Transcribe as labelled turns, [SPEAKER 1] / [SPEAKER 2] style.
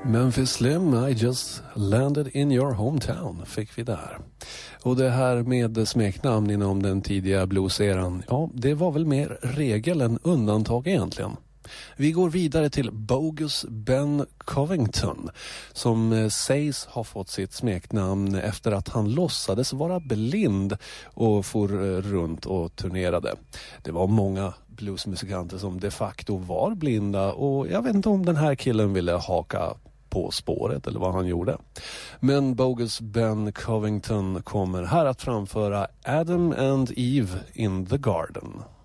[SPEAKER 1] Memphis Slim, I just landed in your hometown, fick vi där. Och det här med smeknamn inom den tidiga blueseran, ja, det var väl mer regel än undantag egentligen. Vi går vidare till Bogus Ben Covington, som sägs ha fått sitt smeknamn efter att han låtsades vara blind och for runt och turnerade. Det var många bluesmusikanter som de facto var blinda, och jag vet inte om den här killen ville haka på spåret eller vad han gjorde. Men Bogus Ben Covington kommer här att framföra Adam and Eve in the Garden.